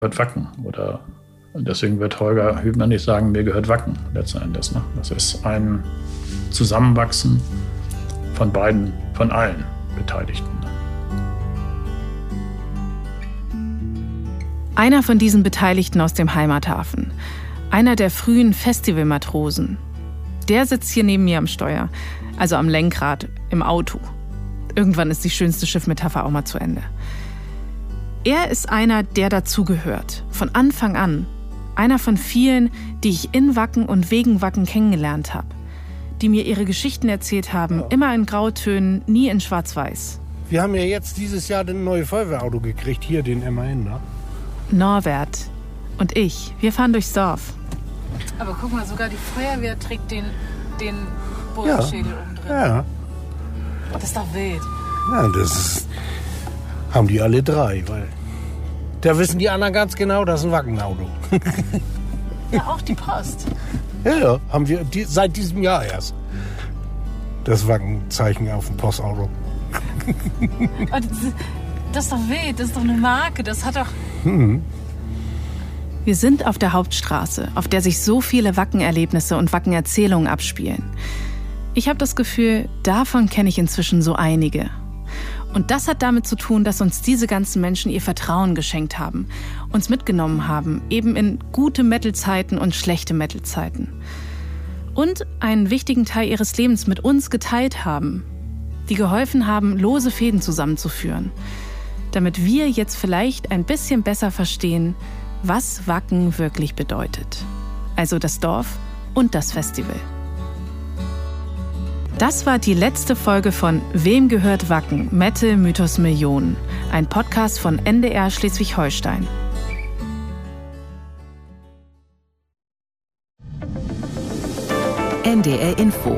Wacken. Oder deswegen wird Holger Hübner nicht sagen, mir gehört Wacken letzten Endes. Ne? Das ist ein Zusammenwachsen von beiden, von allen Beteiligten. Einer von diesen Beteiligten aus dem Heimathafen. Einer der frühen Festivalmatrosen. Der sitzt hier neben mir am Steuer, also am Lenkrad, im Auto. Irgendwann ist die schönste Schiffmetapher auch mal zu Ende. Er ist einer, der dazugehört, von Anfang an. Einer von vielen, die ich in Wacken und wegen Wacken kennengelernt habe. Die mir ihre Geschichten erzählt haben, immer in Grautönen, nie in Schwarz-Weiß. Wir haben ja jetzt dieses Jahr ein neues Feuerwehrauto gekriegt, hier den MAN, ne? Norbert und ich, wir fahren durchs Dorf. Aber guck mal, sogar die Feuerwehr trägt den Bullenschädel oben drin. Ja. Das ist doch wild. Ja, haben die alle drei, weil da wissen die anderen ganz genau, das ist ein Wackenauto. Ja, auch die Post. Ja, haben wir seit diesem Jahr erst. Das Wackenzeichen auf dem Postauto. Das ist doch wild, das ist doch eine Marke, das hat doch... Wir sind auf der Hauptstraße, auf der sich so viele Wackenerlebnisse und Wackenerzählungen abspielen. Ich habe das Gefühl, davon kenne ich inzwischen so einige. Und das hat damit zu tun, dass uns diese ganzen Menschen ihr Vertrauen geschenkt haben, uns mitgenommen haben, eben in gute Metal-Zeiten und schlechte Metal-Zeiten. Und einen wichtigen Teil ihres Lebens mit uns geteilt haben, die geholfen haben, lose Fäden zusammenzuführen, damit wir jetzt vielleicht ein bisschen besser verstehen, was Wacken wirklich bedeutet. Also das Dorf und das Festival. Das war die letzte Folge von Wem gehört Wacken? Metal Mythos Millionen. Ein Podcast von NDR Schleswig-Holstein. NDR Info.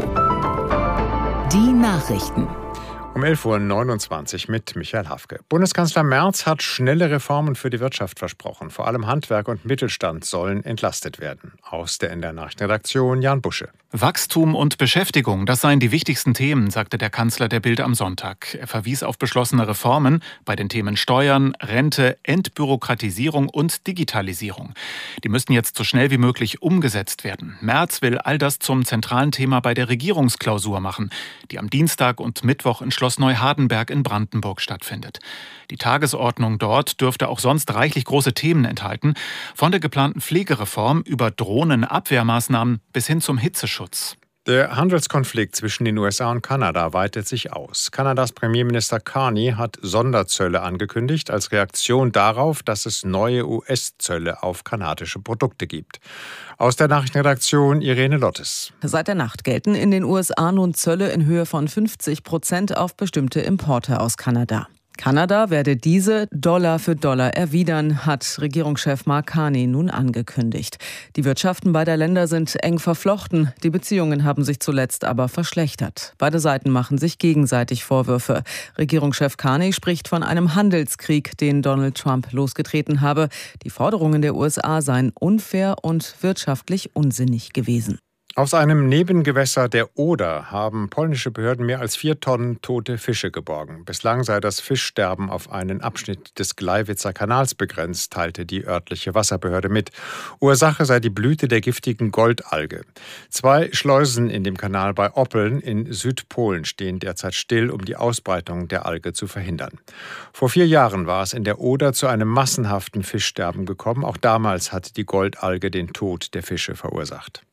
Die Nachrichten. Um 11.29 Uhr mit Michael Hafke. Bundeskanzler Merz hat schnelle Reformen für die Wirtschaft versprochen. Vor allem Handwerk und Mittelstand sollen entlastet werden. Aus der NDR Nachrichtenredaktion Jan Busche. Wachstum und Beschäftigung, das seien die wichtigsten Themen, sagte der Kanzler der Bild am Sonntag. Er verwies auf beschlossene Reformen bei den Themen Steuern, Rente, Entbürokratisierung und Digitalisierung. Die müssten jetzt so schnell wie möglich umgesetzt werden. Merz will all das zum zentralen Thema bei der Regierungsklausur machen, die am Dienstag und Mittwoch in Schloss Neuhardenberg in Brandenburg stattfindet. Die Tagesordnung dort dürfte auch sonst reichlich große Themen enthalten, von der geplanten Pflegereform über Drohnenabwehrmaßnahmen bis hin zum Hitzeschutz. Der Handelskonflikt zwischen den USA und Kanada weitet sich aus. Kanadas Premierminister Carney hat Sonderzölle angekündigt als Reaktion darauf, dass es neue US-Zölle auf kanadische Produkte gibt. Aus der Nachrichtenredaktion Irene Lottes. Seit der Nacht gelten in den USA nun Zölle in Höhe von 50% auf bestimmte Importe aus Kanada. Kanada werde diese Dollar für Dollar erwidern, hat Regierungschef Mark Carney nun angekündigt. Die Wirtschaften beider Länder sind eng verflochten. Die Beziehungen haben sich zuletzt aber verschlechtert. Beide Seiten machen sich gegenseitig Vorwürfe. Regierungschef Carney spricht von einem Handelskrieg, den Donald Trump losgetreten habe. Die Forderungen der USA seien unfair und wirtschaftlich unsinnig gewesen. Aus einem Nebengewässer der Oder haben polnische Behörden mehr als 4 Tonnen tote Fische geborgen. Bislang sei das Fischsterben auf einen Abschnitt des Gleiwitzer Kanals begrenzt, teilte die örtliche Wasserbehörde mit. Ursache sei die Blüte der giftigen Goldalge. 2 Schleusen in dem Kanal bei Oppeln in Südpolen stehen derzeit still, um die Ausbreitung der Alge zu verhindern. Vor 4 Jahren war es in der Oder zu einem massenhaften Fischsterben gekommen. Auch damals hatte die Goldalge den Tod der Fische verursacht.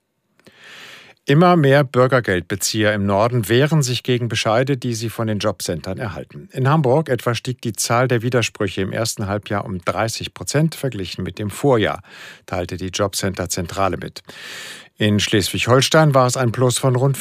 Immer mehr Bürgergeldbezieher im Norden wehren sich gegen Bescheide, die sie von den Jobcentern erhalten. In Hamburg etwa stieg die Zahl der Widersprüche im ersten Halbjahr um 30% verglichen mit dem Vorjahr, teilte die Jobcenter-Zentrale mit. In Schleswig-Holstein war es ein Plus von rund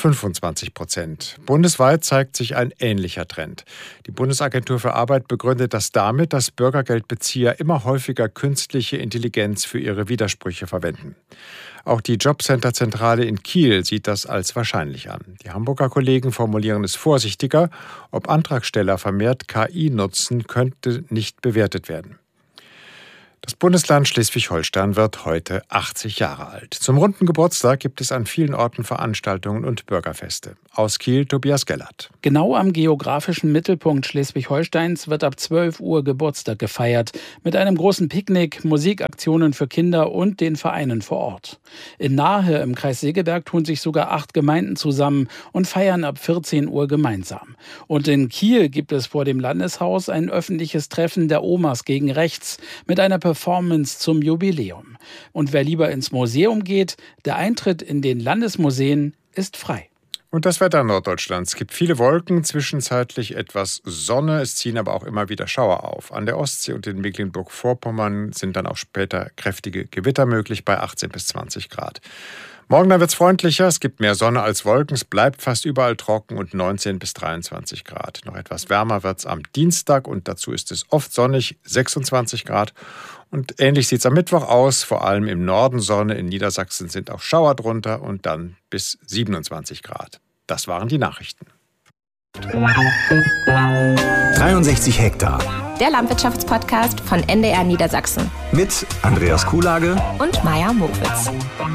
25%. Bundesweit zeigt sich ein ähnlicher Trend. Die Bundesagentur für Arbeit begründet das damit, dass Bürgergeldbezieher immer häufiger künstliche Intelligenz für ihre Widersprüche verwenden. Auch die Jobcenter-Zentrale in Kiel sieht das als wahrscheinlich an. Die Hamburger Kollegen formulieren es vorsichtiger. Ob Antragsteller vermehrt KI nutzen, könnte nicht bewertet werden. Das Bundesland Schleswig-Holstein wird heute 80 Jahre alt. Zum runden Geburtstag gibt es an vielen Orten Veranstaltungen und Bürgerfeste. Aus Kiel Tobias Gellert. Genau am geografischen Mittelpunkt Schleswig-Holsteins wird ab 12 Uhr Geburtstag gefeiert. Mit einem großen Picknick, Musikaktionen für Kinder und den Vereinen vor Ort. In Nahe im Kreis Segeberg tun sich sogar 8 Gemeinden zusammen und feiern ab 14 Uhr gemeinsam. Und in Kiel gibt es vor dem Landeshaus ein öffentliches Treffen der Omas gegen Rechts mit einer Performance zum Jubiläum. Und wer lieber ins Museum geht, der Eintritt in den Landesmuseen ist frei. Und das Wetter Norddeutschlands. Es gibt viele Wolken, zwischenzeitlich etwas Sonne. Es ziehen aber auch immer wieder Schauer auf. An der Ostsee und in Mecklenburg-Vorpommern sind dann auch später kräftige Gewitter möglich bei 18 bis 20 Grad. Morgen dann wird es freundlicher, es gibt mehr Sonne als Wolken, es bleibt fast überall trocken und 19 bis 23 Grad. Noch etwas wärmer wird es am Dienstag und dazu ist es oft sonnig, 26 Grad. Und ähnlich sieht es am Mittwoch aus, vor allem im Norden Sonne, in Niedersachsen sind auch Schauer drunter und dann bis 27 Grad. Das waren die Nachrichten. 63 Hektar. Der Landwirtschaftspodcast von NDR Niedersachsen. Mit Andreas Kuhlage und Maja Mowitz.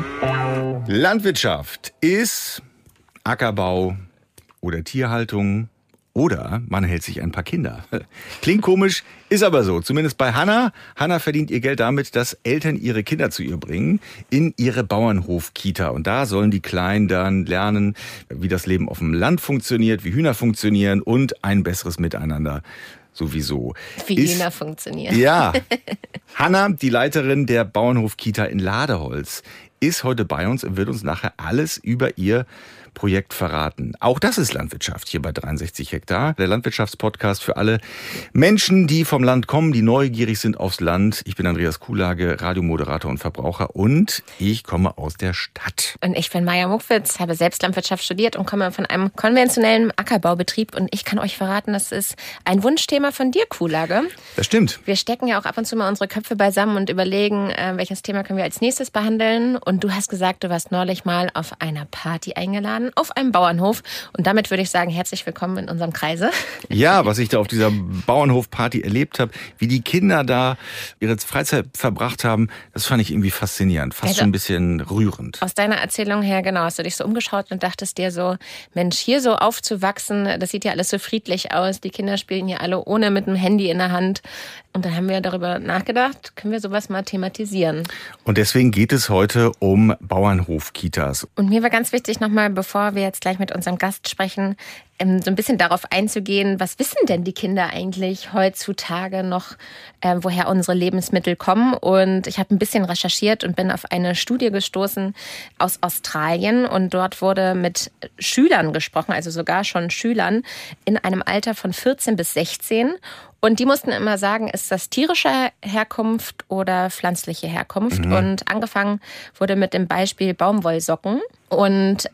Landwirtschaft ist Ackerbau oder Tierhaltung oder man hält sich ein paar Kinder. Klingt komisch, ist aber so. Zumindest bei Hanna. Hanna verdient ihr Geld damit, dass Eltern ihre Kinder zu ihr bringen in ihre Bauernhof-Kita. Und da sollen die Kleinen dann lernen, wie das Leben auf dem Land funktioniert, wie Hühner funktionieren und ein besseres Miteinander. Sowieso. Wie Hühner funktionieren. Ja. Hanna, die Leiterin der Bauernhof-Kita in Ladeholz, ist heute bei uns und wird uns nachher alles über ihr Projekt verraten. Auch das ist Landwirtschaft hier bei 63 Hektar. Der Landwirtschaftspodcast für alle Menschen, die vom Land kommen, die neugierig sind aufs Land. Ich bin Andreas Kuhlage, Radiomoderator und Verbraucher und ich komme aus der Stadt. Und ich bin Maja Mowitz, habe selbst Landwirtschaft studiert und komme von einem konventionellen Ackerbaubetrieb. Und ich kann euch verraten, das ist ein Wunschthema von dir, Kuhlage. Das stimmt. Wir stecken ja auch ab und zu mal unsere Köpfe beisammen und überlegen, welches Thema können wir als nächstes behandeln. Und du hast gesagt, du warst neulich mal auf einer Party eingeladen, auf einem Bauernhof. Und damit würde ich sagen, herzlich willkommen in unserem Kreise. Ja, was ich da auf dieser Bauernhofparty erlebt habe, wie die Kinder da ihre Freizeit verbracht haben, das fand ich irgendwie faszinierend, fast schon ein bisschen rührend. Aus deiner Erzählung her, genau, hast du dich so umgeschaut und dachtest dir so, Mensch, hier so aufzuwachsen, das sieht ja alles so friedlich aus. Die Kinder spielen hier alle ohne mit dem Handy in der Hand. Und dann haben wir darüber nachgedacht, können wir sowas mal thematisieren. Und deswegen geht es heute um Bauernhof-Kitas. Und mir war ganz wichtig nochmal, bevor wir jetzt gleich mit unserem Gast sprechen, so ein bisschen darauf einzugehen, was wissen denn die Kinder eigentlich heutzutage noch, woher unsere Lebensmittel kommen. Und ich habe ein bisschen recherchiert und bin auf eine Studie gestoßen aus Australien. Und dort wurde mit Schülern gesprochen, also sogar schon Schülern in einem Alter von 14 bis 16. Und die mussten immer sagen, ist das tierische Herkunft oder pflanzliche Herkunft? Und angefangen wurde mit dem Beispiel Baumwollsocken. Und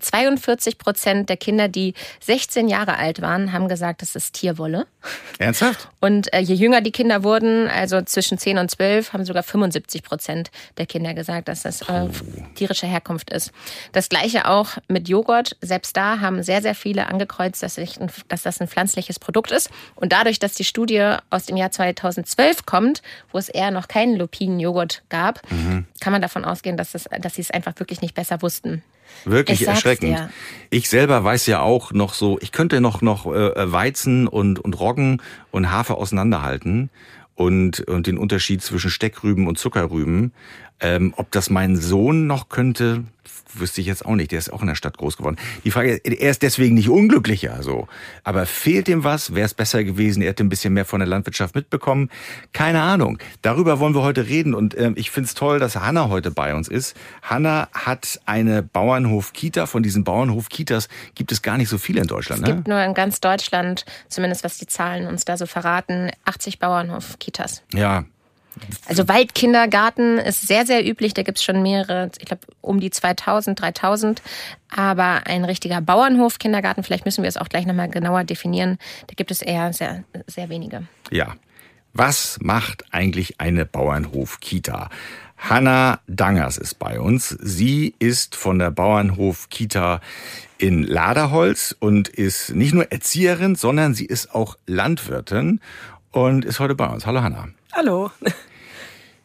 42% der Kinder, die 16 Jahre alt waren, haben gesagt, das ist Tierwolle. Ernsthaft? Und je jünger die Kinder wurden, also zwischen 10 und 12, haben sogar 75% der Kinder gesagt, dass das tierische Herkunft ist. Das Gleiche auch mit Joghurt. Selbst da haben sehr, sehr viele angekreuzt, dass das ein pflanzliches Produkt ist. Und dadurch, dass die Studie aus dem Jahr 2012 kommt, wo es eher noch keinen Lupinenjoghurt gab, kann man davon ausgehen, dass sie es einfach wirklich nicht besser wussten. Wirklich erschreckend. Dir. Ich selber weiß ja auch noch so, ich könnte noch Weizen und Roggen und Hafer auseinanderhalten und den Unterschied zwischen Steckrüben und Zuckerrüben. Ob das mein Sohn noch könnte, wüsste ich jetzt auch nicht. Der ist auch in der Stadt groß geworden. Die Frage ist, er ist deswegen nicht unglücklicher, so. Aber fehlt ihm was? Wäre es besser gewesen? Er hätte ein bisschen mehr von der Landwirtschaft mitbekommen? Keine Ahnung. Darüber wollen wir heute reden. Und ich finde es toll, dass Hanna heute bei uns ist. Hanna hat eine Bauernhof-Kita. Von diesen Bauernhof-Kitas gibt es gar nicht so viele in Deutschland. Es gibt nur in ganz Deutschland, zumindest was die Zahlen uns da so verraten, 80 Bauernhof-Kitas. Ja. Also Waldkindergarten ist sehr, sehr üblich. Da gibt es schon mehrere, ich glaube um die 2000, 3000. Aber ein richtiger Bauernhof-Kindergarten, vielleicht müssen wir es auch gleich nochmal genauer definieren, da gibt es eher sehr, sehr wenige. Ja. Was macht eigentlich eine Bauernhof-Kita? Hanna Dangers ist bei uns. Sie ist von der Bauernhof-Kita in Laderholz und ist nicht nur Erzieherin, sondern sie ist auch Landwirtin und ist heute bei uns. Hallo Hanna. Hallo.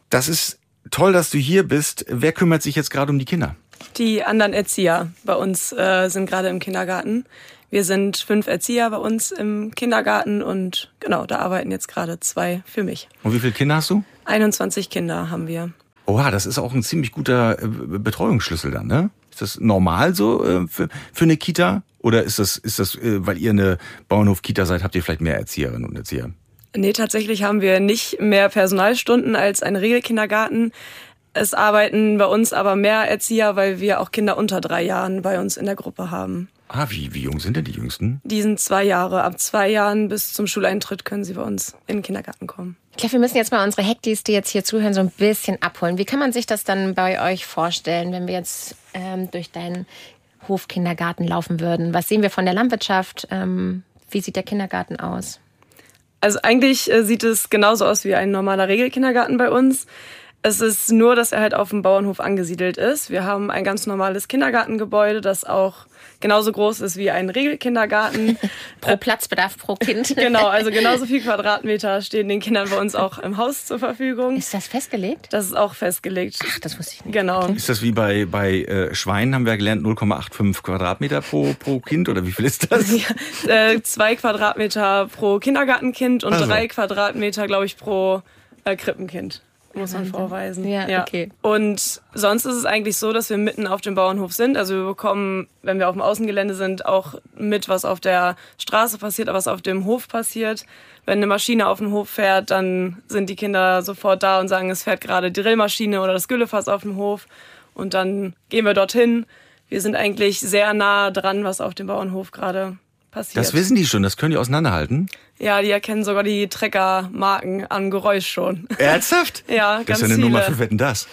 Das ist toll, dass du hier bist. Wer kümmert sich jetzt gerade um die Kinder? Die anderen Erzieher bei uns sind gerade im Kindergarten. Wir sind 5 Erzieher bei uns im Kindergarten und genau, da arbeiten jetzt gerade 2 für mich. Und wie viele Kinder hast du? 21 Kinder haben wir. Oha, das ist auch ein ziemlich guter Betreuungsschlüssel dann, ne? Ist das normal so für eine Kita? Oder ist das, weil ihr eine Bauernhof-Kita seid, habt ihr vielleicht mehr Erzieherinnen und Erzieher? Nee, tatsächlich haben wir nicht mehr Personalstunden als ein Regelkindergarten. Es arbeiten bei uns aber mehr Erzieher, weil wir auch Kinder unter 3 Jahren bei uns in der Gruppe haben. Ah, wie jung sind denn die Jüngsten? Die sind 2 Jahre. Ab 2 Jahren bis zum Schuleintritt können sie bei uns in den Kindergarten kommen. Ich glaube, wir müssen jetzt mal unsere Hektis, die jetzt hier zuhören, so ein bisschen abholen. Wie kann man sich das dann bei euch vorstellen, wenn wir jetzt durch deinen Hofkindergarten laufen würden? Was sehen wir von der Landwirtschaft? Wie sieht der Kindergarten aus? Also eigentlich sieht es genauso aus wie ein normaler Regelkindergarten bei uns. Es ist nur, dass er halt auf dem Bauernhof angesiedelt ist. Wir haben ein ganz normales Kindergartengebäude, das auch genauso groß ist wie ein Regelkindergarten. Pro Platzbedarf pro Kind. Genau, also genauso viel Quadratmeter stehen den Kindern bei uns auch im Haus zur Verfügung. Ist das festgelegt? Das ist auch festgelegt. Ach, das wusste ich nicht. Genau. Okay. Ist das wie bei Schweinen, haben wir gelernt, 0,85 Quadratmeter pro Kind? Oder wie viel ist das? Ja, 2 Quadratmeter pro Kindergartenkind und 3 Quadratmeter, glaube ich, pro Krippenkind. Muss man vorweisen. Ja, okay. Und sonst ist es eigentlich so, dass wir mitten auf dem Bauernhof sind. Also wir bekommen, wenn wir auf dem Außengelände sind, auch mit, was auf der Straße passiert, aber was auf dem Hof passiert. Wenn eine Maschine auf den Hof fährt, dann sind die Kinder sofort da und sagen, es fährt gerade die Drillmaschine oder das Güllefass auf dem Hof. Und dann gehen wir dorthin. Wir sind eigentlich sehr nah dran, was auf dem Bauernhof gerade passiert. Das wissen die schon, das können die auseinanderhalten? Ja, die erkennen sogar die Treckermarken am Geräusch schon. Ernsthaft? Ja, ganz viele. Das ist ja eine Nummer für Wetten, das.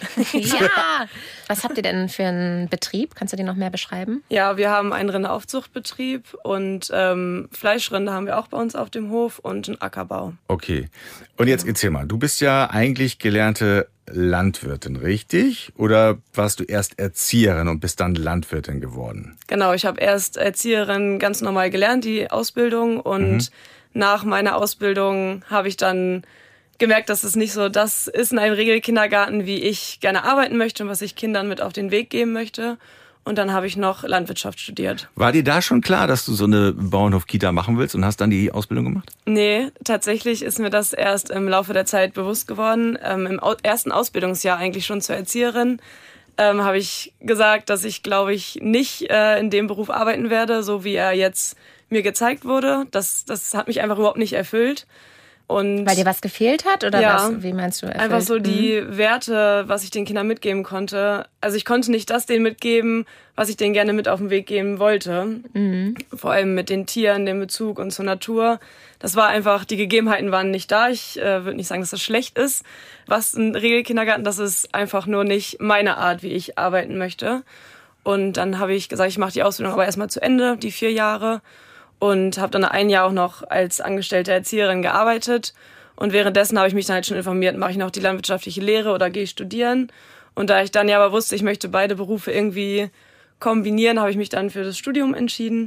Ja. Was habt ihr denn für einen Betrieb? Kannst du den noch mehr beschreiben? Ja, wir haben einen Rinderaufzuchtbetrieb und Fleischrinder haben wir auch bei uns auf dem Hof und einen Ackerbau. Okay. Und jetzt erzähl mal, du bist ja eigentlich gelernte Landwirtin, richtig? Oder warst du erst Erzieherin und bist dann Landwirtin geworden? Genau, ich habe erst Erzieherin ganz normal gelernt, die Ausbildung. Und nach meiner Ausbildung habe ich dann gemerkt, dass es nicht so das ist in einem Regelkindergarten, wie ich gerne arbeiten möchte und was ich Kindern mit auf den Weg geben möchte. Und dann habe ich noch Landwirtschaft studiert. War dir da schon klar, dass du so eine Bauernhof-Kita machen willst und hast dann die Ausbildung gemacht? Nee, tatsächlich ist mir das erst im Laufe der Zeit bewusst geworden. Im ersten Ausbildungsjahr eigentlich schon zur Erzieherin habe ich gesagt, dass ich, glaube ich, nicht in dem Beruf arbeiten werde, so wie er jetzt mir gezeigt wurde. Das hat mich einfach überhaupt nicht erfüllt. Und weil dir was gefehlt hat oder ja, was? Wie meinst du erfüllt? Einfach so die Werte, was ich den Kindern mitgeben konnte. Also ich konnte nicht das denen mitgeben, was ich denen gerne mit auf den Weg geben wollte. Vor allem mit den Tieren, dem Bezug und zur Natur. Das war einfach, die Gegebenheiten waren nicht da. Ich würde nicht sagen, dass das schlecht ist. Was ein Regelkindergarten, das ist einfach nur nicht meine Art, wie ich arbeiten möchte. Und dann habe ich gesagt, ich mache die Ausbildung aber erstmal zu Ende, die 4 Jahre. Und habe dann 1 Jahr auch noch als angestellte Erzieherin gearbeitet. Und währenddessen habe ich mich dann halt schon informiert, mache ich noch die landwirtschaftliche Lehre oder gehe ich studieren. Und da ich dann ja aber wusste, ich möchte beide Berufe irgendwie kombinieren, habe ich mich dann für das Studium entschieden.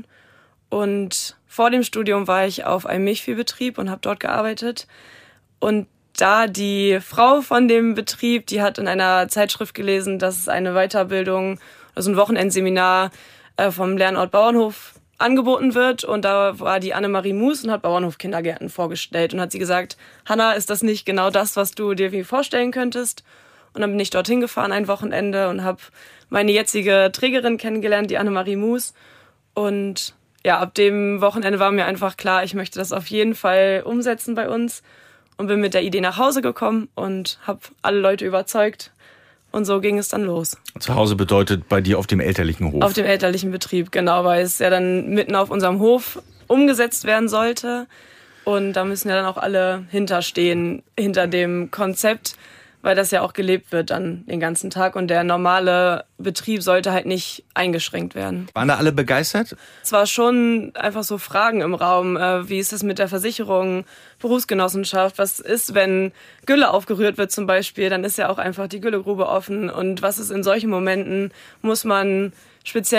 Und vor dem Studium war ich auf einem Milchviehbetrieb und habe dort gearbeitet. Und da die Frau von dem Betrieb, die hat in einer Zeitschrift gelesen, dass es eine Weiterbildung, also ein Wochenendseminar vom Lernort Bauernhof angeboten wird, und da war die Annemarie Mus und hat Bauernhof-Kindergärten vorgestellt und hat sie gesagt, Hanna, ist das nicht genau das, was du dir vorstellen könntest? Und dann bin ich dorthin gefahren ein Wochenende und habe meine jetzige Trägerin kennengelernt, die Annemarie Mus. Und ja, ab dem Wochenende war mir einfach klar, ich möchte das auf jeden Fall umsetzen bei uns, und bin mit der Idee nach Hause gekommen und habe alle Leute überzeugt. Und so ging es dann los. Zu Hause bedeutet bei dir auf dem elterlichen Hof? Auf dem elterlichen Betrieb, genau, weil es ja dann mitten auf unserem Hof umgesetzt werden sollte. Und da müssen ja dann auch alle hinterstehen, hinter dem Konzept, weil das ja auch gelebt wird dann den ganzen Tag. Und der normale Betrieb sollte halt nicht eingeschränkt werden. Waren da alle begeistert? Es war schon einfach so Fragen im Raum. Wie ist es mit der Versicherung, Berufsgenossenschaft? Was ist, wenn Gülle aufgerührt wird zum Beispiel? Dann ist ja auch einfach die Güllegrube offen. Und was ist in solchen Momenten? Muss man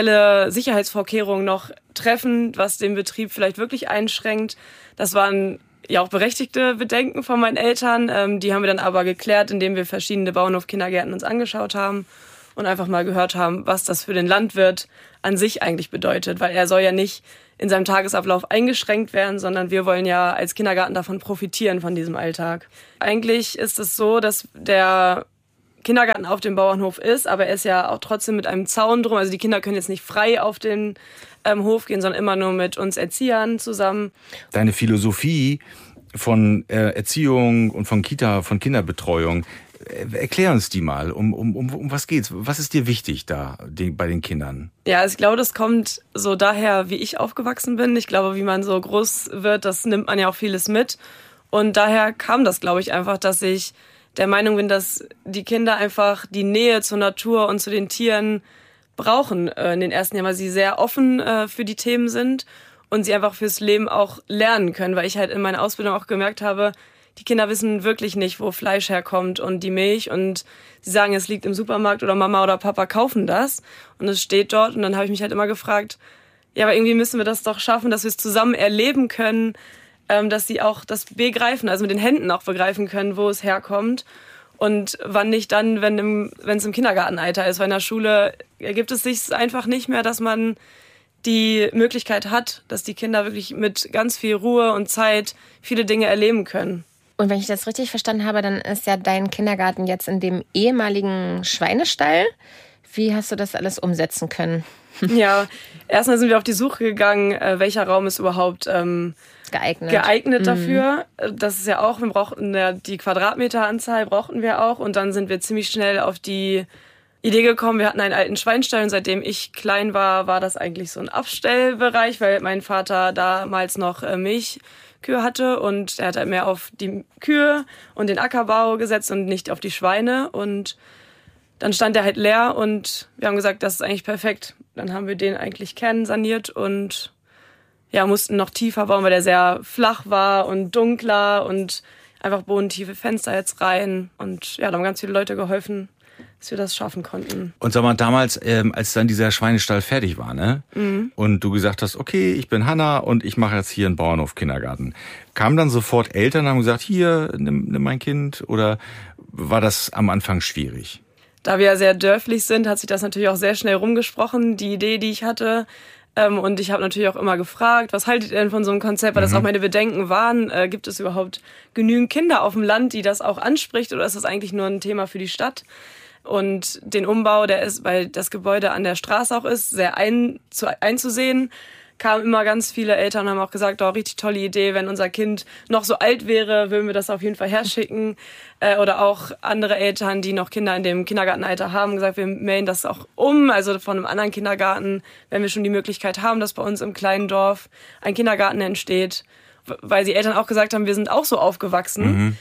spezielle Sicherheitsvorkehrungen noch treffen, was den Betrieb vielleicht wirklich einschränkt? Das waren ja auch berechtigte Bedenken von meinen Eltern. Die haben wir dann aber geklärt, indem wir verschiedene Bauernhof-Kindergärten uns angeschaut haben und einfach mal gehört haben, was das für den Landwirt an sich eigentlich bedeutet. Weil er soll ja nicht in seinem Tagesablauf eingeschränkt werden, sondern wir wollen ja als Kindergarten davon profitieren, von diesem Alltag. Eigentlich ist es so, dass der Kindergarten auf dem Bauernhof ist, aber er ist ja auch trotzdem mit einem Zaun drum. Also die Kinder können jetzt nicht frei auf den Hof gehen, sondern immer nur mit uns Erziehern zusammen. Deine Philosophie von Erziehung und von Kita, von Kinderbetreuung, erklär uns die mal. Um was geht's? Was ist dir wichtig da bei den Kindern? Ja, ich glaube, das kommt so daher, wie ich aufgewachsen bin. Ich glaube, wie man so groß wird, das nimmt man ja auch vieles mit. Und daher kam das, glaube ich, einfach, dass ich der Meinung bin, dass die Kinder einfach die Nähe zur Natur und zu den Tieren brauchen in den ersten Jahren, weil sie sehr offen für die Themen sind und sie einfach fürs Leben auch lernen können, weil ich halt in meiner Ausbildung auch gemerkt habe, die Kinder wissen wirklich nicht, wo Fleisch herkommt und die Milch und sie sagen, es liegt im Supermarkt oder Mama oder Papa kaufen das und es steht dort und dann habe ich mich halt immer gefragt, ja, aber irgendwie müssen wir das doch schaffen, dass wir es zusammen erleben können, dass sie auch das begreifen, also mit den Händen auch begreifen können, wo es herkommt. Und wann nicht dann, wenn es im Kindergartenalter ist, weil in der Schule ergibt es sich einfach nicht mehr, dass man die Möglichkeit hat, dass die Kinder wirklich mit ganz viel Ruhe und Zeit viele Dinge erleben können. Und wenn ich das richtig verstanden habe, dann ist ja dein Kindergarten jetzt in dem ehemaligen Schweinestall. Wie hast du das alles umsetzen können? Ja, erstmal sind wir auf die Suche gegangen, welcher Raum ist überhaupt geeignet dafür. Das ist ja auch, wir brauchten die Quadratmeteranzahl brauchten wir auch und dann sind wir ziemlich schnell auf die Idee gekommen, wir hatten einen alten Schweinstall und seitdem ich klein war das eigentlich so ein Abstellbereich, weil mein Vater damals noch Milchkühe hatte und er hat halt mehr auf die Kühe und den Ackerbau gesetzt und nicht auf die Schweine und dann stand er halt leer und wir haben gesagt, das ist eigentlich perfekt. Dann haben wir den eigentlich kernsaniert und ja, mussten noch tiefer bauen, weil der sehr flach war und dunkler und einfach bodentiefe Fenster jetzt rein. Und ja, da haben ganz viele Leute geholfen, dass wir das schaffen konnten. Und sag mal, damals, als dann dieser Schweinestall fertig war, ne? Mhm. Und du gesagt hast, okay, ich bin Hanna und ich mache jetzt hier einen Bauernhof-Kindergarten. Kamen dann sofort Eltern und haben gesagt, hier, nimm mein Kind? Oder war das am Anfang schwierig? Da wir ja sehr dörflich sind, hat sich das natürlich auch sehr schnell rumgesprochen, die Idee, die ich hatte. Und ich habe natürlich auch immer gefragt, was haltet ihr denn von so einem Konzept? Weil das auch meine Bedenken waren. Gibt es überhaupt genügend Kinder auf dem Land, die das auch anspricht? Oder ist das eigentlich nur ein Thema für die Stadt? Und den Umbau, der ist, weil das Gebäude an der Straße auch ist, sehr einzusehen, kamen immer ganz viele Eltern und haben auch gesagt, oh, richtig tolle Idee, wenn unser Kind noch so alt wäre, würden wir das auf jeden Fall herschicken. Oder auch andere Eltern, die noch Kinder in dem Kindergartenalter haben, gesagt, wir melden das auch um, also von einem anderen Kindergarten, wenn wir schon die Möglichkeit haben, dass bei uns im kleinen Dorf ein Kindergarten entsteht. Weil die Eltern auch gesagt haben, wir sind auch so aufgewachsen.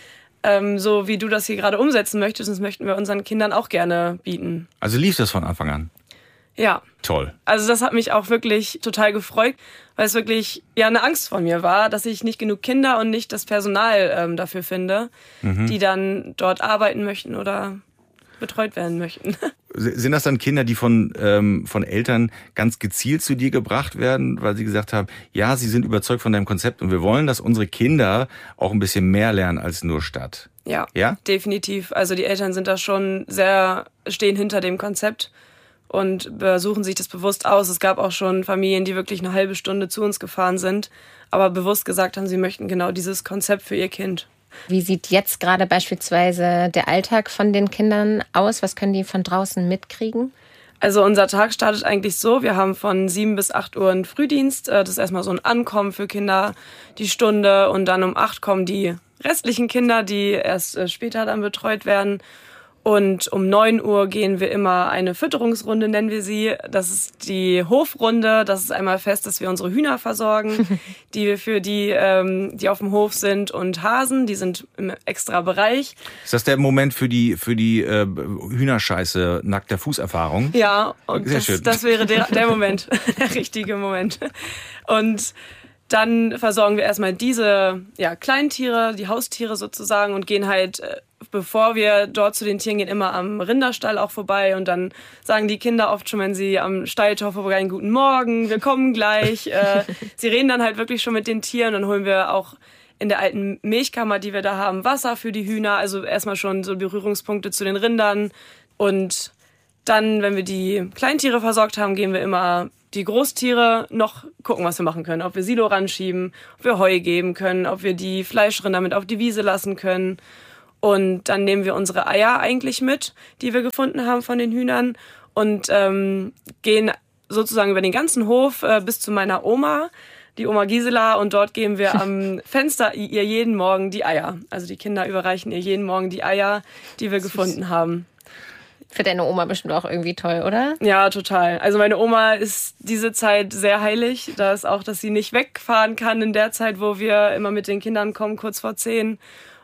So wie du das hier gerade umsetzen möchtest, das möchten wir unseren Kindern auch gerne bieten. Also lief das von Anfang an? Ja. Toll. Also das hat mich auch wirklich total gefreut, weil es wirklich ja eine Angst von mir war, dass ich nicht genug Kinder und nicht das Personal dafür finde, die dann dort arbeiten möchten oder betreut werden möchten. Sind das dann Kinder, die von Eltern ganz gezielt zu dir gebracht werden, weil sie gesagt haben, ja, sie sind überzeugt von deinem Konzept und wir wollen, dass unsere Kinder auch ein bisschen mehr lernen als nur Stadt? Ja, definitiv. Also die Eltern sind da schon stehen hinter dem Konzept und suchen sich das bewusst aus. Es gab auch schon Familien, die wirklich eine halbe Stunde zu uns gefahren sind, aber bewusst gesagt haben, sie möchten genau dieses Konzept für ihr Kind. Wie sieht jetzt gerade beispielsweise der Alltag von den Kindern aus? Was können die von draußen mitkriegen? Also unser Tag startet eigentlich so, wir haben von 7 bis 8 Uhr einen Frühdienst. Das ist erstmal so ein Ankommen für Kinder, die Stunde. Und dann um 8 kommen die restlichen Kinder, die erst später dann betreut werden. Und um 9 Uhr gehen wir immer eine Fütterungsrunde, nennen wir sie. Das ist die Hofrunde. Das ist einmal fest, dass wir unsere Hühner versorgen, die wir für die auf dem Hof sind, und Hasen, die sind im extra Bereich. Ist das der Moment für die Hühnerscheiße nackter Fußerfahrung? Ja, und das wäre der Moment, der richtige Moment. Und dann versorgen wir erstmal diese Kleintiere, die Haustiere sozusagen, und gehen halt, bevor wir dort zu den Tieren gehen, immer am Rinderstall auch vorbei. Und dann sagen die Kinder oft schon, wenn sie am Stalltor vorbeigehen, guten Morgen, wir kommen gleich. Sie reden dann halt wirklich schon mit den Tieren. Dann holen wir auch in der alten Milchkammer, die wir da haben, Wasser für die Hühner. Also erstmal schon so Berührungspunkte zu den Rindern. Und dann, wenn wir die Kleintiere versorgt haben, gehen wir immer die Großtiere noch gucken, was wir machen können. Ob wir Silo ranschieben, ob wir Heu geben können, ob wir die Fleischrinder mit auf die Wiese lassen können. Und dann nehmen wir unsere Eier eigentlich mit, die wir gefunden haben von den Hühnern und gehen sozusagen über den ganzen Hof bis zu meiner Oma, die Oma Gisela. Und dort geben wir am Fenster ihr jeden Morgen die Eier. Also die Kinder überreichen ihr jeden Morgen die Eier, die wir gefunden haben. Für deine Oma bestimmt auch irgendwie toll, oder? Ja, total. Also meine Oma ist diese Zeit sehr heilig. Da ist auch, dass sie nicht wegfahren kann in der Zeit, wo wir immer mit den Kindern kommen, kurz vor 10.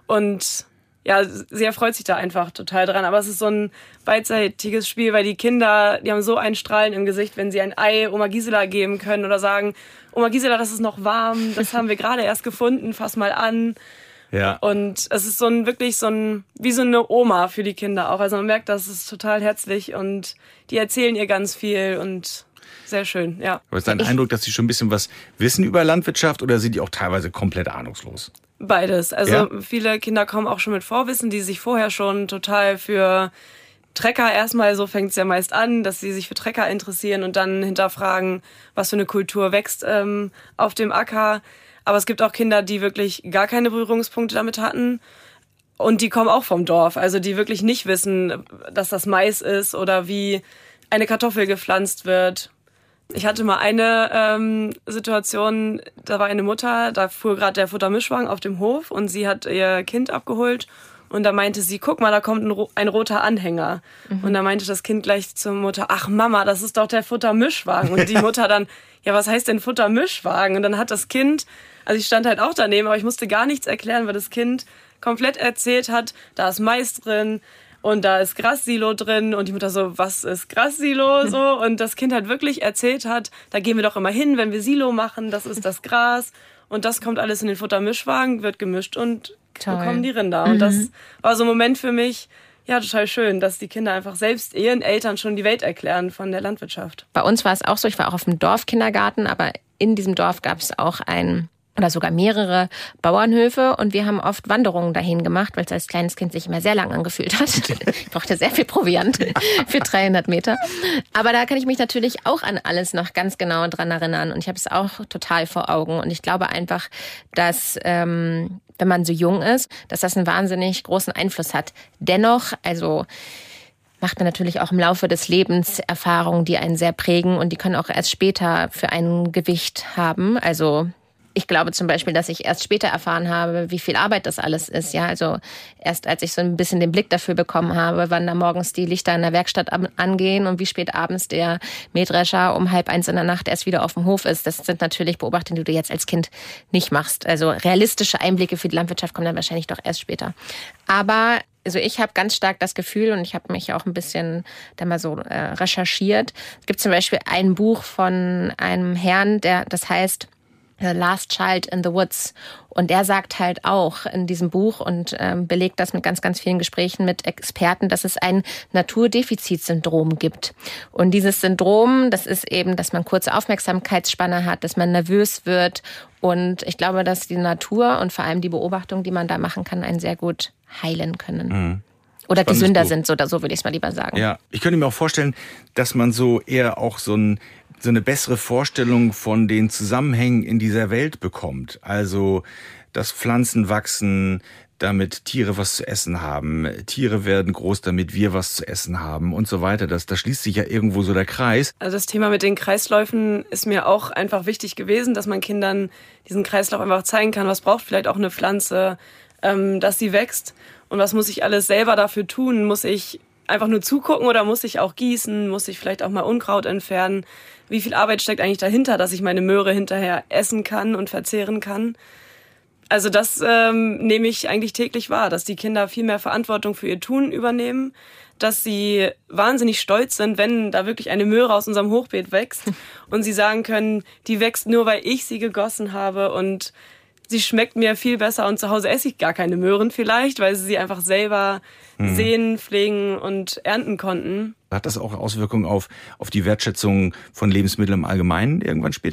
Und ja, sie erfreut sich da einfach total dran. Aber es ist so ein beidseitiges Spiel, weil die Kinder, die haben so ein Strahlen im Gesicht, wenn sie ein Ei Oma Gisela geben können oder sagen, Oma Gisela, das ist noch warm, das haben wir gerade erst gefunden, fass mal an. Ja. Und es ist wirklich wie so eine Oma für die Kinder auch. Also man merkt, das ist total herzlich und die erzählen ihr ganz viel und sehr schön, ja. Aber ist dein Eindruck, dass sie schon ein bisschen was wissen über Landwirtschaft oder sind die auch teilweise komplett ahnungslos? Beides. Also viele Kinder kommen auch schon mit Vorwissen, die sich vorher schon total für Trecker erstmal, so fängt es ja meist an, dass sie sich für Trecker interessieren und dann hinterfragen, was für eine Kultur wächst auf dem Acker. Aber es gibt auch Kinder, die wirklich gar keine Berührungspunkte damit hatten. Und die kommen auch vom Dorf. Also die wirklich nicht wissen, dass das Mais ist oder wie eine Kartoffel gepflanzt wird. Ich hatte mal eine Situation, da war eine Mutter, da fuhr gerade der Futtermischwagen auf dem Hof und sie hat ihr Kind abgeholt. Und da meinte sie, guck mal, da kommt ein roter Anhänger. Und da meinte das Kind gleich zur Mutter, ach Mama, das ist doch der Futtermischwagen. Und die Mutter dann, ja, was heißt denn Futtermischwagen? Und dann hat das Kind, also ich stand halt auch daneben, aber ich musste gar nichts erklären, weil das Kind komplett erzählt hat, da ist Mais drin und da ist Grassilo drin. Und die Mutter so, was ist Grassilo? So. Und das Kind halt wirklich erzählt hat, da gehen wir doch immer hin, wenn wir Silo machen, das ist das Gras. Und das kommt alles in den Futtermischwagen, wird gemischt und bekommen die Rinder. Und das war so ein Moment für mich, ja, total schön, dass die Kinder einfach selbst ihren Eltern schon die Welt erklären von der Landwirtschaft. Bei uns war es auch so, ich war auch auf dem Dorfkindergarten, aber in diesem Dorf gab es auch oder sogar mehrere Bauernhöfe und wir haben oft Wanderungen dahin gemacht, weil es als kleines Kind sich immer sehr lang angefühlt hat. Ich brauchte sehr viel Proviant für 300 Meter. Aber da kann ich mich natürlich auch an alles noch ganz genau dran erinnern und ich habe es auch total vor Augen und ich glaube einfach, dass wenn man so jung ist, dass das einen wahnsinnig großen Einfluss hat. Dennoch, also macht man natürlich auch im Laufe des Lebens Erfahrungen, die einen sehr prägen und die können auch erst später für ein Gewicht haben. Also ich glaube zum Beispiel, dass ich erst später erfahren habe, wie viel Arbeit das alles ist. Ja, also erst als ich so ein bisschen den Blick dafür bekommen habe, wann da morgens die Lichter in der Werkstatt angehen und wie spät abends der Mähdrescher um 12:30 in der Nacht erst wieder auf dem Hof ist. Das sind natürlich Beobachtungen, die du jetzt als Kind nicht machst. Also realistische Einblicke für die Landwirtschaft kommen dann wahrscheinlich doch erst später. Aber also ich habe ganz stark das Gefühl und ich habe mich auch ein bisschen da mal so recherchiert. Es gibt zum Beispiel ein Buch von einem Herrn, das heißt The Last Child in the Woods. Und er sagt halt auch in diesem Buch und belegt das mit ganz, ganz vielen Gesprächen mit Experten, dass es ein Naturdefizitsyndrom gibt. Und dieses Syndrom, das ist eben, dass man kurze Aufmerksamkeitsspanne hat, dass man nervös wird. Und ich glaube, dass die Natur und vor allem die Beobachtung, die man da machen kann, einen sehr gut heilen können. Mhm. Oder gesünder sind, so würde ich es mal lieber sagen. Ja, ich könnte mir auch vorstellen, dass man so eher auch so eine bessere Vorstellung von den Zusammenhängen in dieser Welt bekommt. Also, dass Pflanzen wachsen, damit Tiere was zu essen haben. Tiere werden groß, damit wir was zu essen haben und so weiter. Da schließt sich ja irgendwo so der Kreis. Also das Thema mit den Kreisläufen ist mir auch einfach wichtig gewesen, dass man Kindern diesen Kreislauf einfach zeigen kann, was braucht vielleicht auch eine Pflanze, dass sie wächst und was muss ich alles selber dafür tun. Muss ich einfach nur zugucken oder muss ich auch gießen? Muss ich vielleicht auch mal Unkraut entfernen? Wie viel Arbeit steckt eigentlich dahinter, dass ich meine Möhre hinterher essen kann und verzehren kann? Also das nehme ich eigentlich täglich wahr, dass die Kinder viel mehr Verantwortung für ihr Tun übernehmen, dass sie wahnsinnig stolz sind, wenn da wirklich eine Möhre aus unserem Hochbeet wächst und sie sagen können, die wächst nur, weil ich sie gegossen habe und sie schmeckt mir viel besser und zu Hause esse ich gar keine Möhren vielleicht, weil sie einfach selber sehen, pflegen und ernten konnten. Hat das auch Auswirkungen auf die Wertschätzung von Lebensmitteln im Allgemeinen irgendwann später?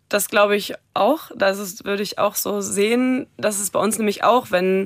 das glaube ich auch. Das würde ich auch so sehen. Das ist bei uns nämlich auch, wenn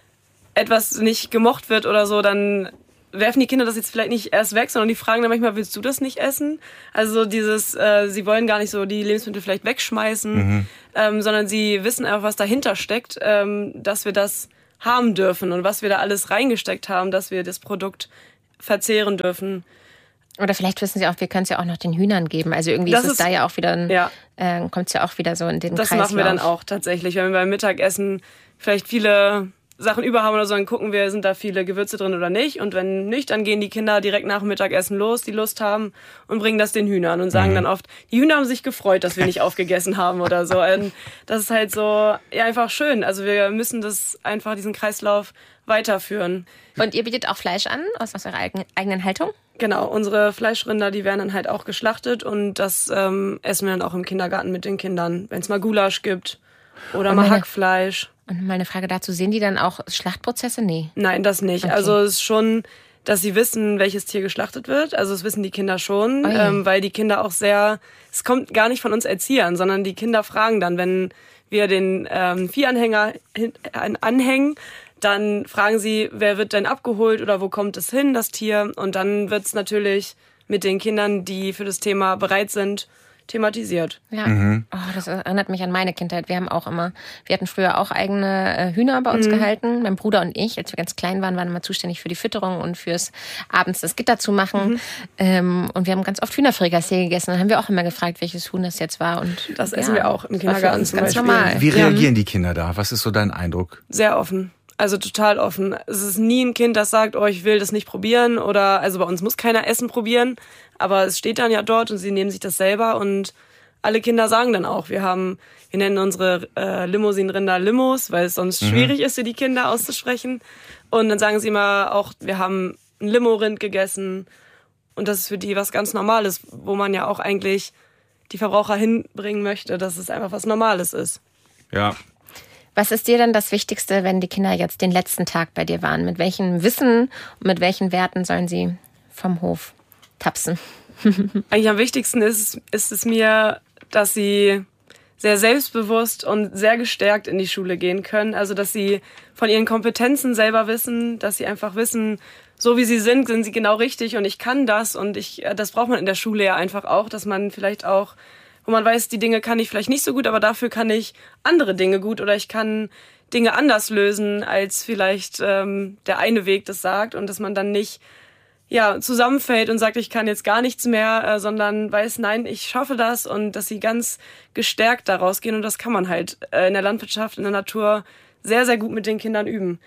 etwas nicht gemocht wird oder so, dann werfen die Kinder das jetzt vielleicht nicht erst weg, sondern die fragen dann manchmal, willst du das nicht essen? Also dieses, sie wollen gar nicht so die Lebensmittel vielleicht wegschmeißen, sondern sie wissen einfach, was dahinter steckt, dass wir das haben dürfen und was wir da alles reingesteckt haben, dass wir das Produkt verzehren dürfen. Oder vielleicht wissen sie auch, wir können es ja auch noch den Hühnern geben. Also irgendwie ist es da ja auch wieder, kommt es ja auch wieder so in den Kreislauf. Das machen wir dann auch tatsächlich. Wenn wir beim Mittagessen vielleicht viele Sachen über haben oder so, dann gucken wir, sind da viele Gewürze drin oder nicht. Und wenn nicht, dann gehen die Kinder direkt nach dem Mittagessen los, die Lust haben, und bringen das den Hühnern und sagen dann oft, die Hühner haben sich gefreut, dass wir nicht aufgegessen haben oder so. Und das ist halt so einfach schön. Also wir müssen das einfach, diesen Kreislauf weiterführen. Und ihr bietet auch Fleisch an aus eurer eigenen Haltung? Genau, unsere Fleischrinder, die werden dann halt auch geschlachtet und das essen wir dann auch im Kindergarten mit den Kindern, wenn es mal Gulasch gibt oder mal Hackfleisch. Und meine Frage dazu, sehen die dann auch Schlachtprozesse? Nee. Nein, das nicht. Okay. Also es ist schon, dass sie wissen, welches Tier geschlachtet wird. Also das wissen die Kinder schon, weil die Kinder auch es kommt gar nicht von uns Erziehern, sondern die Kinder fragen dann, wenn wir den Viehanhänger anhängen, dann fragen sie, wer wird denn abgeholt oder wo kommt es hin, das Tier? Und dann wird es natürlich mit den Kindern, die für das Thema bereit sind, thematisiert. Ja, das erinnert mich an meine Kindheit. Wir hatten früher auch eigene Hühner bei uns gehalten. Mein Bruder und ich, als wir ganz klein waren immer zuständig für die Fütterung und fürs abends das Gitter zu machen. Und wir haben ganz oft Hühnerfrikassee gegessen. Dann haben wir auch immer gefragt, welches Huhn das jetzt war. Und das essen wir auch im Kindergarten zum Beispiel. Normal. Wie reagieren die Kinder da? Was ist so dein Eindruck? Sehr offen. Also total offen. Es ist nie ein Kind, das sagt, ich will das nicht probieren also bei uns muss keiner Essen probieren, aber es steht dann ja dort und sie nehmen sich das selber und alle Kinder sagen dann auch, wir nennen unsere Limousinenrinder Limos, weil es sonst schwierig ist für die Kinder auszusprechen und dann sagen sie immer auch, wir haben ein Limo-Rind gegessen und das ist für die was ganz Normales, wo man ja auch eigentlich die Verbraucher hinbringen möchte, dass es einfach was Normales ist. Ja. Was ist dir denn das Wichtigste, wenn die Kinder jetzt den letzten Tag bei dir waren? Mit welchem Wissen und mit welchen Werten sollen sie vom Hof tapsen? Eigentlich am wichtigsten ist es mir, dass sie sehr selbstbewusst und sehr gestärkt in die Schule gehen können. Also, dass sie von ihren Kompetenzen selber wissen, dass sie einfach wissen, so wie sie sind sie genau richtig und ich kann das. Und das braucht man in der Schule ja einfach auch, dass man vielleicht auch, wo man weiß, die Dinge kann ich vielleicht nicht so gut, aber dafür kann ich andere Dinge gut oder ich kann Dinge anders lösen, als vielleicht der eine Weg das sagt und dass man dann nicht zusammenfällt und sagt, ich kann jetzt gar nichts mehr, sondern weiß, nein, ich schaffe das und dass sie ganz gestärkt da rausgehen und das kann man halt in der Landwirtschaft, in der Natur sehr, sehr gut mit den Kindern üben.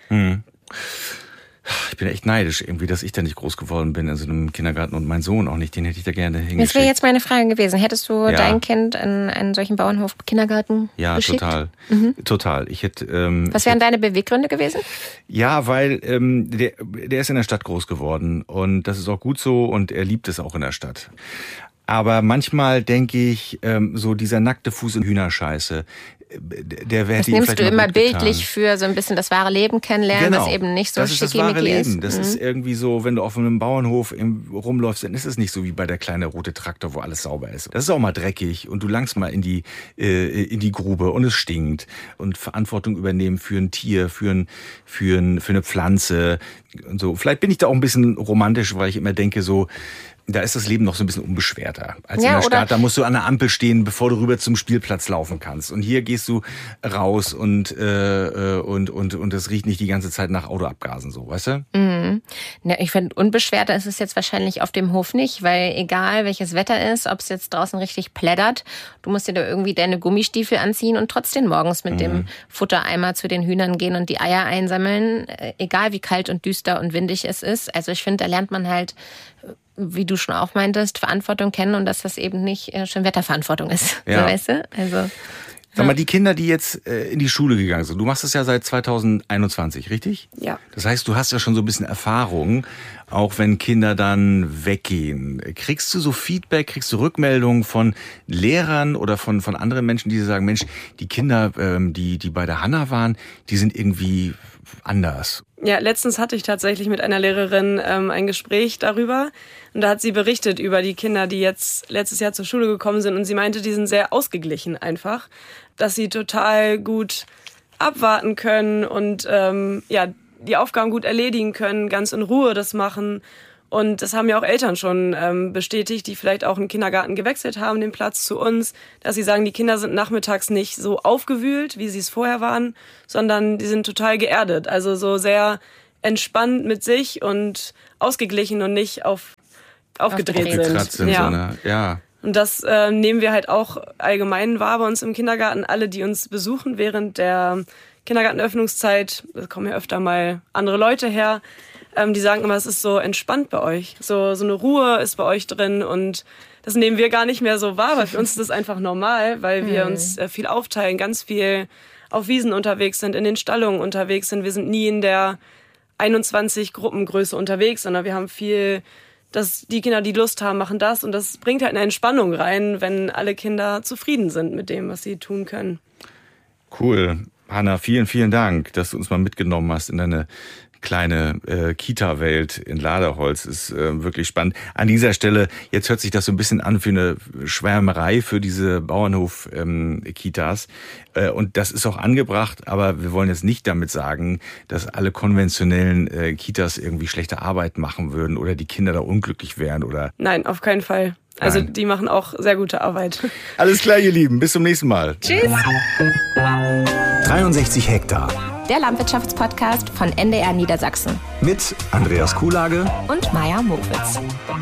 Ich bin echt neidisch irgendwie, dass ich da nicht groß geworden bin in so einem Kindergarten und mein Sohn auch nicht. Den hätte ich da gerne hingeschickt. Das wäre jetzt meine Frage gewesen. Hättest du dein Kind in einen solchen Bauernhof Kindergarten geschickt? Ja, total. Total. Was wären deine Beweggründe gewesen? Ja, weil der ist in der Stadt groß geworden und das ist auch gut so und er liebt es auch in der Stadt. Aber manchmal denke ich, so dieser nackte Fuß in Hühnerscheiße, der wäre. Das nimmst du immer bildlich für so ein bisschen das wahre Leben kennenlernen, was eben nicht so schickimicki ist. Das ist irgendwie so, wenn du auf einem Bauernhof rumläufst, dann ist es nicht so wie bei der kleine rote Traktor, wo alles sauber ist. Das ist auch mal dreckig und du langst mal in die Grube und es stinkt und Verantwortung übernehmen für ein Tier, für eine Pflanze und so. Vielleicht bin ich da auch ein bisschen romantisch, weil ich immer denke so, da ist das Leben noch so ein bisschen unbeschwerter als in der Stadt. Da musst du an der Ampel stehen, bevor du rüber zum Spielplatz laufen kannst. Und hier gehst du raus und es riecht nicht die ganze Zeit nach Autoabgasen, so, weißt du? Ja, ich finde, unbeschwerter ist es jetzt wahrscheinlich auf dem Hof nicht, weil egal welches Wetter ist, ob es jetzt draußen richtig plättert, du musst dir da irgendwie deine Gummistiefel anziehen und trotzdem morgens mit dem Futtereimer zu den Hühnern gehen und die Eier einsammeln, egal wie kalt und düster und windig es ist. Also ich finde, da lernt man halt, wie du schon auch meintest, Verantwortung kennen und dass das eben nicht Schönwetterverantwortung ist. Ja. So, weißt du? Also, sag mal, die Kinder, die jetzt in die Schule gegangen sind, du machst das ja seit 2021, richtig? Ja. Das heißt, du hast ja schon so ein bisschen Erfahrung, auch wenn Kinder dann weggehen. Kriegst du so Feedback, kriegst du Rückmeldungen von Lehrern oder von anderen Menschen, die sagen, Mensch, die Kinder, die bei der Hanna waren, die sind irgendwie anders? Ja, letztens hatte ich tatsächlich mit einer Lehrerin ein Gespräch darüber. Und da hat sie berichtet über die Kinder, die jetzt letztes Jahr zur Schule gekommen sind. Und sie meinte, die sind sehr ausgeglichen einfach. Dass sie total gut abwarten können und die Aufgaben gut erledigen können, ganz in Ruhe das machen. Und das haben ja auch Eltern schon bestätigt, die vielleicht auch einen Kindergarten gewechselt haben, den Platz zu uns, dass sie sagen, die Kinder sind nachmittags nicht so aufgewühlt, wie sie es vorher waren, sondern die sind total geerdet. Also so sehr entspannt mit sich und ausgeglichen und nicht aufgedreht sind. Ja. So, ne? Ja. Und das nehmen wir halt auch allgemein wahr bei uns im Kindergarten. Alle, die uns besuchen während der Kindergartenöffnungszeit, da kommen ja öfter mal andere Leute her, die sagen immer, es ist so entspannt bei euch. So eine Ruhe ist bei euch drin und das nehmen wir gar nicht mehr so wahr, weil für uns ist das einfach normal, weil wir uns viel aufteilen, ganz viel auf Wiesen unterwegs sind, in den Stallungen unterwegs sind. Wir sind nie in der 21 Gruppengröße unterwegs, sondern wir haben viel, dass die Kinder, die Lust haben, machen das und das bringt halt eine Entspannung rein, wenn alle Kinder zufrieden sind mit dem, was sie tun können. Cool. Hanna, vielen, vielen Dank, dass du uns mal mitgenommen hast in deine kleine Kita-Welt in Laderholz. Ist wirklich spannend. An dieser Stelle, jetzt hört sich das so ein bisschen an für eine Schwärmerei für diese Bauernhof-Kitas. Und das ist auch angebracht, aber wir wollen jetzt nicht damit sagen, dass alle konventionellen Kitas irgendwie schlechte Arbeit machen würden oder die Kinder da unglücklich wären. Oder? Nein, auf keinen Fall. Also die machen auch sehr gute Arbeit. Alles klar, ihr Lieben. Bis zum nächsten Mal. Tschüss. 63 Hektar. Der Landwirtschaftspodcast von NDR Niedersachsen. Mit Andreas Kuhlage und Maja Mowitz.